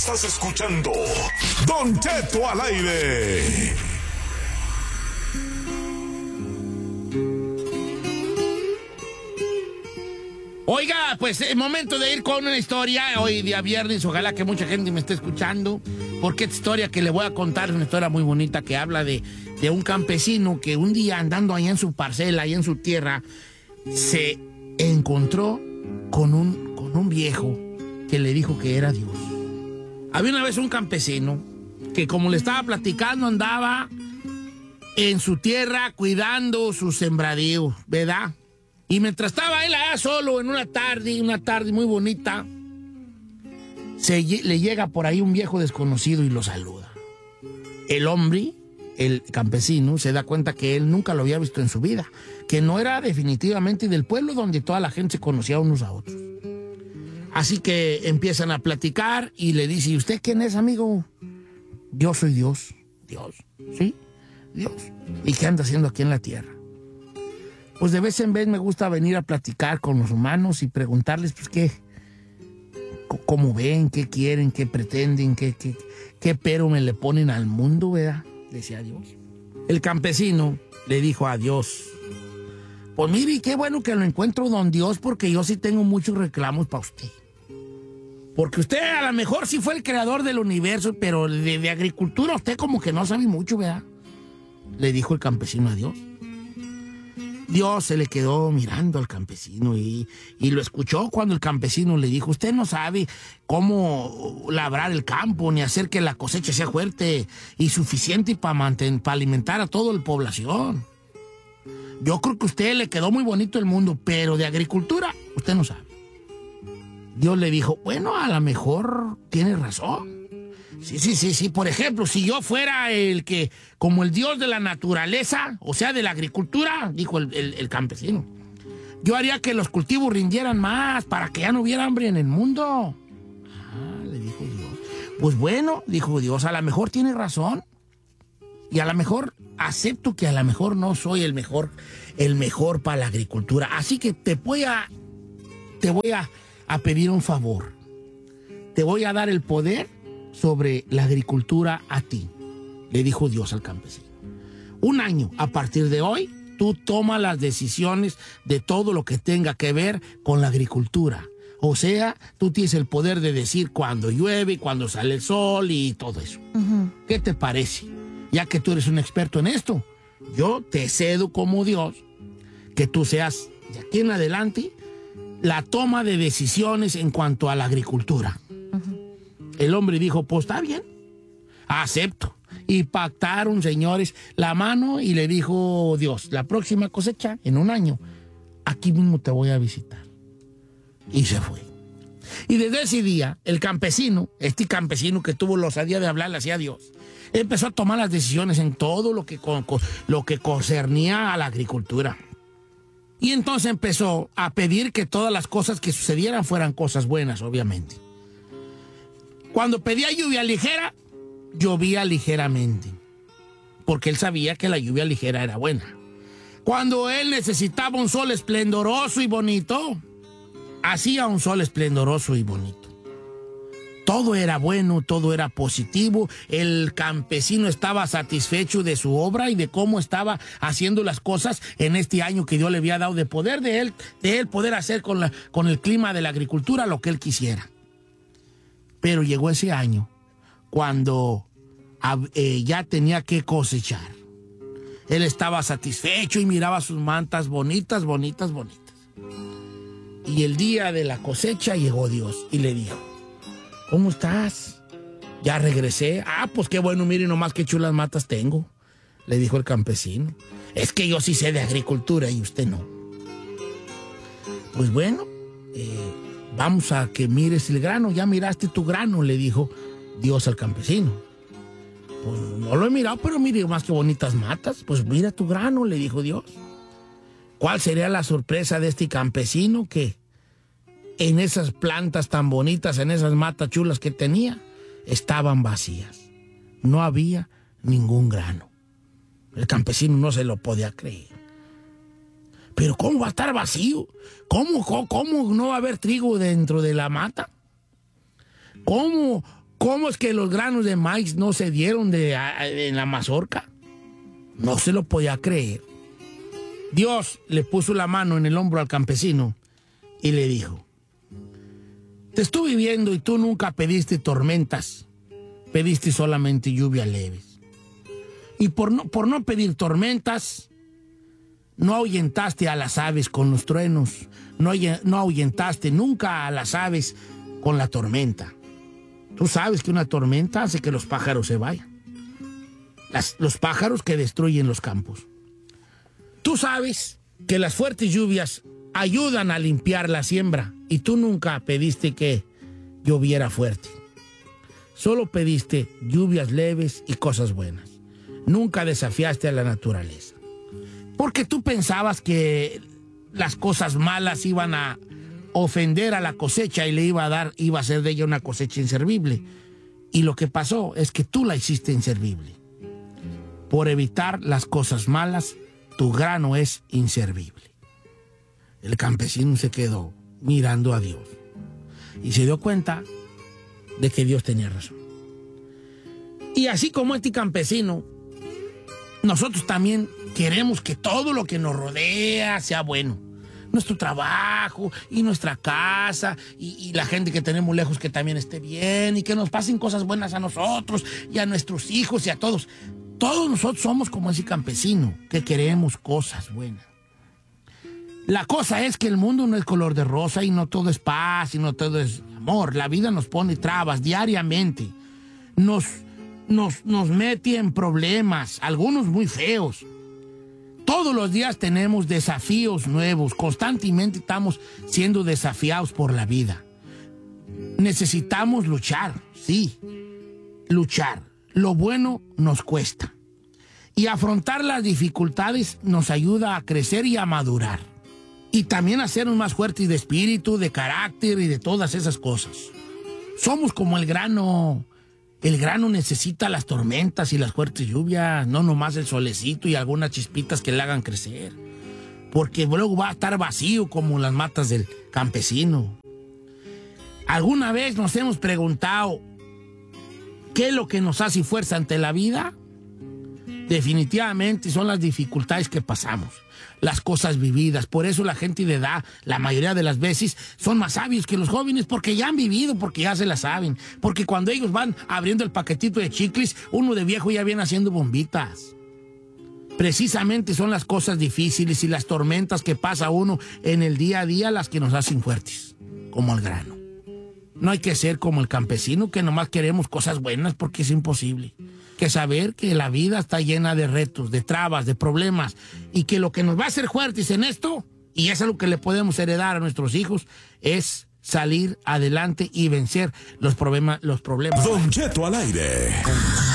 Estás escuchando Don Cheto al aire. Oiga, pues es momento de ir con una historia. Hoy día viernes, ojalá que mucha gente me esté escuchando, porque esta historia que le voy a contar es una historia muy bonita que habla de un campesino que un día andando allá en su parcela, allá en su tierra, se encontró con un viejo que le dijo que era Dios. Había una vez un campesino que, como le estaba platicando, andaba en su tierra cuidando su sembradío, ¿verdad? Y mientras estaba él allá solo en una tarde muy bonita, le llega por ahí un viejo desconocido y lo saluda. El hombre, el campesino, se da cuenta que él nunca lo había visto en su vida, que no era definitivamente del pueblo donde toda la gente se conocía unos a otros. Así que empiezan a platicar y le dice: ¿y usted quién es, amigo? Yo soy Dios. ¿Dios? ¿Sí? Dios. ¿Y qué anda haciendo aquí en la tierra? Pues de vez en vez me gusta venir a platicar con los humanos y preguntarles, pues, cómo ven, qué quieren, qué pretenden, qué pero me le ponen al mundo, ¿verdad? Decía Dios. El campesino le dijo a Dios: pues mire, qué bueno que lo encuentro, don Dios, porque yo sí tengo muchos reclamos para usted. Porque usted a lo mejor sí fue el creador del universo, pero de agricultura usted como que no sabe mucho, ¿verdad? Le dijo el campesino a Dios. Dios se le quedó mirando al campesino y lo escuchó cuando el campesino le dijo: usted no sabe cómo labrar el campo ni hacer que la cosecha sea fuerte y suficiente para alimentar a toda la población. Yo creo que a usted le quedó muy bonito el mundo, pero de agricultura usted no sabe. Dios le dijo: bueno, a lo mejor tiene razón. Sí. Por ejemplo, si yo fuera como el Dios de la naturaleza, o sea, de la agricultura, dijo el campesino, yo haría que los cultivos rindieran más para que ya no hubiera hambre en el mundo. Le dijo Dios. Pues bueno, dijo Dios, a lo mejor tiene razón. Y a lo mejor acepto que a lo mejor no soy el mejor para la agricultura. Así que te voy a pedir un favor. Te voy a dar el poder sobre la agricultura a ti, le dijo Dios al campesino. Un año, a partir de hoy, tú tomas las decisiones de todo lo que tenga que ver con la agricultura. O sea, tú tienes el poder de decir cuándo llueve, cuándo sale el sol y todo eso. Uh-huh. ¿Qué te parece? Ya que tú eres un experto en esto, yo te cedo como Dios que tú seas, de aquí en adelante, la toma de decisiones en cuanto a la agricultura. El hombre dijo: pues está bien, acepto. Y pactaron, señores, la mano y le dijo Dios: la próxima cosecha, en un año, aquí mismo te voy a visitar. Y se fue. Y desde ese día, el campesino, este campesino que tuvo la osadía de hablarle hacia Dios, empezó a tomar las decisiones en todo lo que concernía a la agricultura. Y entonces empezó a pedir que todas las cosas que sucedieran fueran cosas buenas, obviamente. Cuando pedía lluvia ligera, llovía ligeramente, porque él sabía que la lluvia ligera era buena. Cuando él necesitaba un sol esplendoroso y bonito, hacía un sol esplendoroso y bonito. Todo era bueno, todo era positivo. El campesino estaba satisfecho de su obra y de cómo estaba haciendo las cosas en este año que Dios le había dado de poder de él poder hacer con el clima de la agricultura lo que él quisiera. Pero llegó ese año cuando ya tenía que cosechar. Él estaba satisfecho y miraba sus mantas bonitas. Y el día de la cosecha llegó Dios y le dijo: ¿cómo estás? Ya regresé. Pues qué bueno, mire nomás qué chulas matas tengo, le dijo el campesino. Es que yo sí sé de agricultura y usted no. Pues bueno, vamos a que mires el grano. ¿Ya miraste tu grano?, le dijo Dios al campesino. Pues no lo he mirado, pero mire más que bonitas matas. Pues mira tu grano, le dijo Dios. ¿Cuál sería la sorpresa de este campesino? Que en esas plantas tan bonitas, en esas matas chulas que tenía, estaban vacías. No había ningún grano. El campesino no se lo podía creer. ¿Pero cómo va a estar vacío? ¿Cómo no va a haber trigo dentro de la mata? ¿Cómo ¿Cómo es que los granos de maíz no se dieron en la mazorca? No se lo podía creer. Dios le puso la mano en el hombro al campesino y le dijo: te estuve viendo y tú nunca pediste tormentas, pediste solamente lluvias leves. Y por no pedir tormentas, no ahuyentaste a las aves con los truenos, no ahuyentaste nunca a las aves con la tormenta. Tú sabes que una tormenta hace que los pájaros se vayan. Los pájaros que destruyen los campos. Tú sabes que las fuertes lluvias ayudan a limpiar la siembra y tú nunca pediste que lloviera fuerte. Solo pediste lluvias leves y cosas buenas. Nunca desafiaste a la naturaleza. Porque tú pensabas que las cosas malas iban a ofender a la cosecha y iba a hacer de ella una cosecha inservible. Y lo que pasó es que tú la hiciste inservible. Por evitar las cosas malas, tu grano es inservible. El campesino se quedó mirando a Dios y se dio cuenta de que Dios tenía razón. Y así como este campesino, nosotros también queremos que todo lo que nos rodea sea bueno. Nuestro trabajo y nuestra casa y la gente que tenemos lejos que también esté bien y que nos pasen cosas buenas a nosotros y a nuestros hijos y a todos. Todos nosotros somos como ese campesino que queremos cosas buenas. La cosa es que el mundo no es color de rosa y no todo es paz y no todo es amor. La vida nos pone trabas diariamente. Nos mete en problemas, algunos muy feos. Todos los días tenemos desafíos nuevos. Constantemente estamos siendo desafiados por la vida. Necesitamos luchar, sí, luchar. Lo bueno nos cuesta. Y afrontar las dificultades nos ayuda a crecer y a madurar. Y también a hacernos más fuertes de espíritu, de carácter y de todas esas cosas. Somos como el grano. El grano necesita las tormentas y las fuertes lluvias, no nomás el solecito y algunas chispitas que le hagan crecer. Porque luego va a estar vacío como las matas del campesino. ¿Alguna vez nos hemos preguntado qué es lo que nos hace fuerza ante la vida? Definitivamente son las dificultades que pasamos, las cosas vividas. Por eso la gente de edad, la mayoría de las veces, son más sabios que los jóvenes porque ya han vivido, porque ya se la saben. Porque cuando ellos van abriendo el paquetito de chicles, uno de viejo ya viene haciendo bombitas. Precisamente son las cosas difíciles y las tormentas que pasa uno en el día a día las que nos hacen fuertes, como el grano. No hay que ser como el campesino que nomás queremos cosas buenas porque es imposible. Que saber que la vida está llena de retos, de trabas, de problemas y que lo que nos va a hacer fuertes en esto, y eso es lo que le podemos heredar a nuestros hijos, es salir adelante y vencer los problemas. Don Cheto al aire.